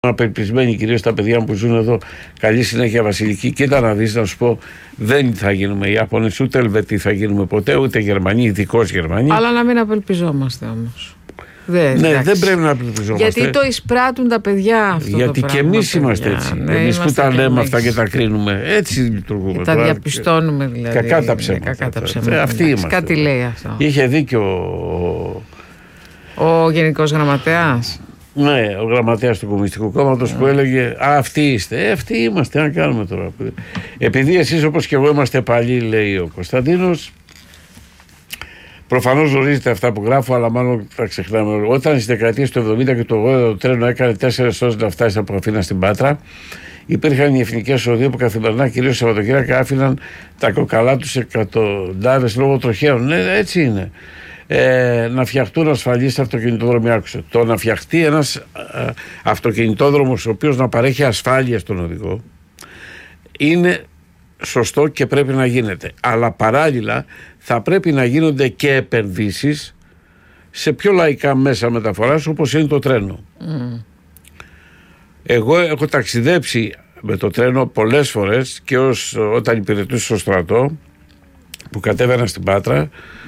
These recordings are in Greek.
Απελπισμένοι κυρίως τα παιδιά που ζουν εδώ. Καλή συνέχεια, Βασιλική. Κοίτα να δεις, να σου πω, δεν θα γίνουμε Ιάπωνες, ούτε Ελβετοί θα γίνουμε ποτέ, ούτε Γερμανοί, ειδικώς Γερμανοί. Αλλά να μην απελπιζόμαστε όμως. Δεν πρέπει να απελπιζόμαστε. Γιατί το εισπράττουν τα παιδιά αυτό. Γιατί και εμείς είμαστε έτσι. Εμείς που τα λέμε αυτά και τα κρίνουμε, έτσι λειτουργούμε. Τα διαπιστώνουμε δηλαδή. Κακά τα ψέματα. Αυτοί είμαστε. Κάτι λέει αυτό. Είχε δίκιο ο Γενικός Γραμματέας. Ναι, ο γραμματέας του Κομμουνιστικού Κόμματος που έλεγε αυτοί είστε. Αυτοί είμαστε, να κάνουμε τώρα. Επειδή εσείς όπως και εγώ είμαστε παλιοί, λέει ο Κωνσταντίνος. Προφανώς γνωρίζετε αυτά που γράφω, αλλά μάλλον τα ξεχνάμε. Όταν στις δεκαετίες του 70 και του 80 το τρένο έκανε 4 ώρες να φτάσει από Αθήνα στην Πάτρα, υπήρχαν οι εθνικές οδοί που καθημερινά, κυρίως Σαββατοκύριακα, άφηναν τα κοκαλά τους εκατοντάδες λόγω τροχαίων. Ναι, έτσι είναι. Να φτιαχτούν ασφαλείς αυτοκινητόδρομοι. Άκουσε. Το να φτιαχτεί ένας αυτοκινητόδρομος ο οποίος να παρέχει ασφάλεια στον οδηγό είναι σωστό και πρέπει να γίνεται. Αλλά παράλληλα θα πρέπει να γίνονται και επενδύσεις σε πιο λαϊκά μέσα μεταφοράς όπως είναι το τρένο. Εγώ έχω ταξιδέψει με το τρένο πολλές φορές και όταν υπηρετούσα στο στρατό που κατέβαινα στην Πάτρα.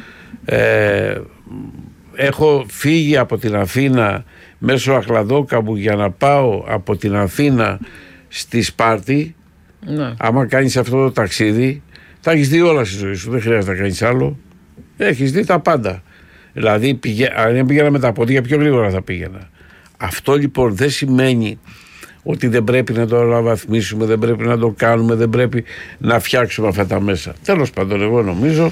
Έχω φύγει από την Αθήνα μέσω Αχλαδόκαμου για να πάω από την Αθήνα στη Σπάρτη. Ναι. Άμα κάνεις αυτό το ταξίδι θα έχεις δει όλα στη ζωή σου, δεν χρειάζεται να κάνεις άλλο. Έχεις δει τα πάντα. Δηλαδή αν πήγαινα με τα πόδια πιο γρήγορα θα πήγαινα. Αυτό λοιπόν δεν σημαίνει ότι δεν πρέπει να το αναβαθμίσουμε, δεν πρέπει να το κάνουμε, δεν πρέπει να φτιάξουμε αυτά τα μέσα. Τέλος πάντων, εγώ νομίζω.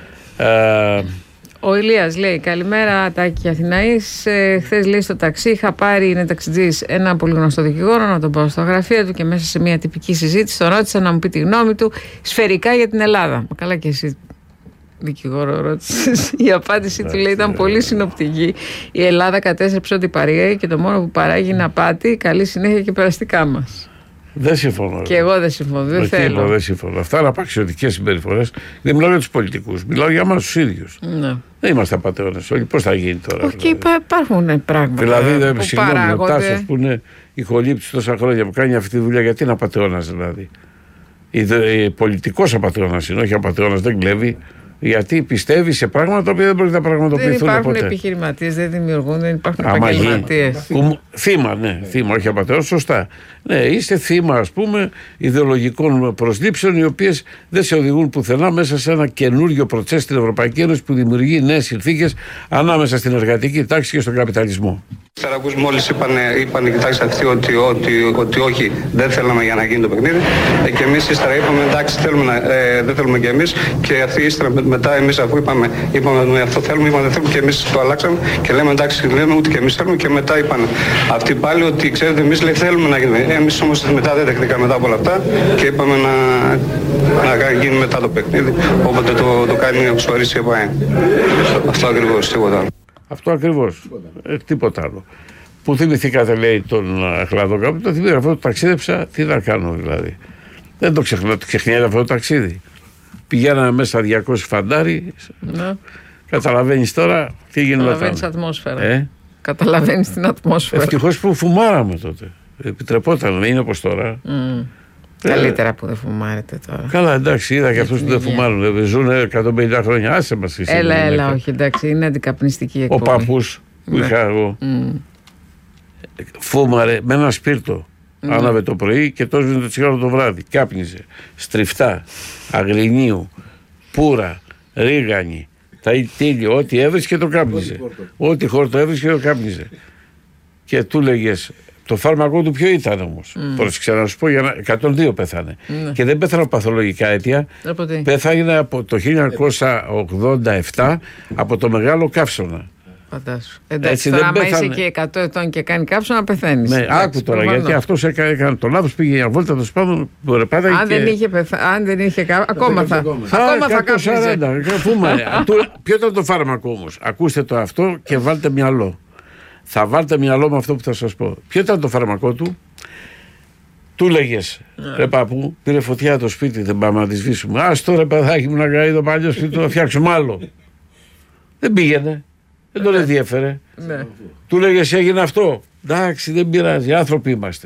Ο Ηλίας λέει: Καλημέρα, Τάκη Αθηναής. Χθες λέει στο ταξί είχα πάρει, είναι ταξιτζής, ένα πολύ γνωστό δικηγόρο να τον πάω στο γραφείο του και μέσα σε μια τυπική συζήτηση τον ρώτησα να μου πει τη γνώμη του σφαιρικά για την Ελλάδα. Μα καλά και εσύ δικηγόρο ρώτησες. Η απάντησή του λέει ήταν πολύ συνοπτική. Η Ελλάδα κατέστρεψε ό,τι παρήγαγε και το μόνο που παράγει είναι απάτη. Καλή συνέχεια και περαστικά μας. Δεν συμφωνώ. Και εγώ δεν συμφωνώ. Δεν θέλω. Δεν συμφωνώ. Αυτά είναι απαξιωτικές συμπεριφορές. Δεν μιλάω για τους πολιτικούς. Μιλάω για εμάς τους ίδιους. Ναι. Δεν είμαστε απατεώνες όλοι. Πώς θα γίνει τώρα? Όχι, δηλαδή. Υπάρχουν πράγματα. Δηλαδή, συγγνώμη, ο Τάσος που είναι ηχολήπτης τόσα χρόνια που κάνει αυτή τη δουλειά, γιατί είναι απατεώνας δηλαδή? Πολιτικός απατεώνας είναι, όχι απατεώνας, δεν κλέβει. Γιατί πιστεύει σε πράγματα τα οποία δεν μπορεί να πραγματοποιηθούν ποτέ. Δεν υπάρχουν επιχειρηματίες, δεν δημιουργούν, δεν υπάρχουν επαγγελματίες. Θύμα, ναι, θύμα, όχι απατεώνας, σωστά. Ναι, είστε θύμα, ας πούμε, ιδεολογικών προσλήψεων, οι οποίες δεν σε οδηγούν πουθενά μέσα σε ένα καινούριο προτσές στην Ευρωπαϊκή Ένωση που δημιουργεί νέες συνθήκες ανάμεσα στην εργατική τάξη και στον καπιταλισμό. Ακούς μόλις είπαν οι κοιτάξτε αυτοί ότι όχι, δεν θέλαμε για να γίνει το παιχνίδι. Και εμείς ύστερα είπαμε εντάξει, δεν θέλουμε και εμείς. Και αυτοί ύστερα μετά εμείς αφού είπαμε αυτό θέλουμε, είπαμε δεν θέλουμε και εμείς το αλλάξαμε. Και λέμε εντάξει, λέμε ούτε και εμείς θέλουμε. Και μετά είπαν αυτοί πάλι ότι ξέρετε, εμείς λέει θέλουμε να γίνει. Εμείς όμως μετά δεν δεχτήκαμε μετά από όλα αυτά και είπαμε να γίνει μετά το παιχνίδι. Όποτε το κάνει ο Ψωρής και πάει. Αυτό ακριβώς, τίποτα άλλο. Αυτό ακριβώς. Τίποτα άλλο. Που θυμηθήκατε, λέει, τον Αχλαδόκαμο, το θυμήθηκα αυτό, το ταξίδεψα, τι να κάνω δηλαδή. Δεν το ξεχνιέται αυτό το ταξίδι. Πηγαίναμε μέσα 200 φαντάρι. Ναι. Καταλαβαίνεις τώρα τι γίνεται. Καταλαβαίνεις ατμόσφαιρα. Καταλαβαίνεις την ατμόσφαιρα. Ευτυχώς που φουμάραμε τότε. Επιτρεπόταν, δεν είναι όπως τώρα. Καλύτερα που δεν φουμάρετε τώρα. Καλά, εντάξει, είδα και αυτούς που δεν φουμάρουν. Ζουν 150 χρόνια. Άσε μας. Έλα, όχι, εντάξει, είναι αντικαπνιστική εκπομπή. Ο παππούς που είχα εγώ φούμαρε με ένα σπίρτο. Άναβε το πρωί και το έσβηνε το τσιγάρο το βράδυ. Κάπνιζε. Στριφτά, αγρινίου, πουρα, ρίγανη, τίλιο, ό,τι έβρισκε το κάπνιζε. Ό,τι χόρτο έβρισκε το κάπνιζε. Και του λέγες. Το φάρμακό του ποιο ήταν όμως? Πρόσεξε να σου πω, 102 πέθανε. Και δεν πέθανε από παθολογικά αίτια. Πέθανε από το 1987 από το μεγάλο καύσωνα. Φαντάσου. Εντάξει, τώρα άμα είσαι και 100 ετών και κάνει καύσωνα πεθαίνεις. Ναι, άκου τώρα, γιατί αυτός έκανε το λάθος, πήγε για βόλτα το σπάδο. Αν δεν είχε καύσωνα, ακόμα θα καύσωνε. Ποιο ήταν το φάρμακο όμως? Ακούστε το αυτό και βάλτε μυαλό. Θα βάλτε μυαλό με αυτό που θα σας πω. Ποιο ήταν το φάρμακό του? Του λέγες, ρε παππού, πήρε φωτιά το σπίτι, δεν πάμε να τη σβήσουμε. Ας τώρα παιδάκι μου να κάνει το παλιό σπίτι, να φτιάξουμε άλλο. Δεν πήγαινε, δεν τον ενδιέφερε. Του λέγες έγινε αυτό, Εντάξει, δεν πειράζει, άνθρωποι είμαστε.